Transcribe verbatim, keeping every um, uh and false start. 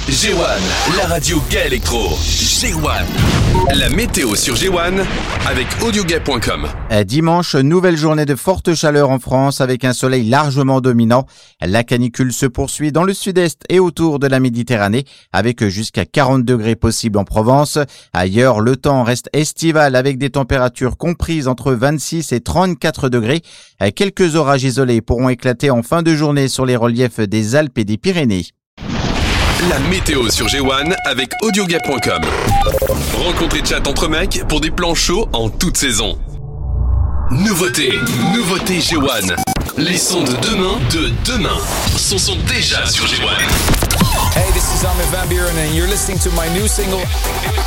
G un, la radio gay électro. G un. La météo sur G un avec audiogay point com. Dimanche, nouvelle journée de forte chaleur en France avec un soleil largement dominant. La canicule se poursuit dans le sud-est et autour de la Méditerranée avec jusqu'à quarante degrés possibles en Provence. Ailleurs, le temps reste estival avec des températures comprises entre vingt-six et trente-quatre degrés. Quelques orages isolés pourront éclater en fin de journée sur les reliefs des Alpes et des Pyrénées. La météo sur G un avec audiogay point com. Rencontre et chat entre mecs pour des plans chauds en toute saison. Nouveauté, nouveauté G un. Les sons de demain, de demain, sont, sont déjà sur G un. Hey, this is Armin van Buuren and you're listening to my new single